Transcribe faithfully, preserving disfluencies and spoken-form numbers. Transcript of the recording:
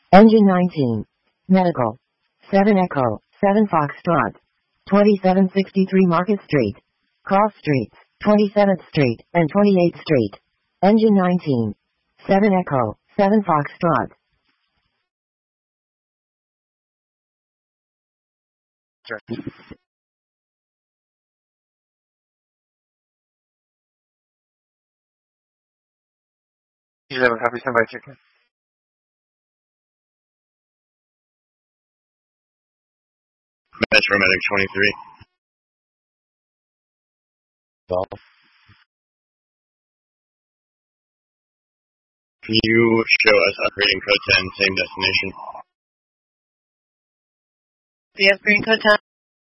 Engine nineteen. Medical. seven Echo, seven Foxtrot. twenty-seven sixty-three Market Street. Cross Streets, twenty-seventh Street and twenty-eighth Street. Engine nineteen. seven Echo, seven Foxtrot. You have a copy sent by ticket. Metro Medic twenty-three. Well, Can you show us operating code ten, same destination? The upgrade code ten.